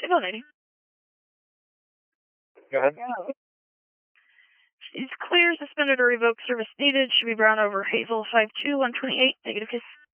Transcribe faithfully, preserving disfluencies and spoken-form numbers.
Signal ninety. Go ahead. Yeah. It's clear, suspended or revoked service needed. Should be Brown over Hazel five two one twenty-eight. Negative kiss.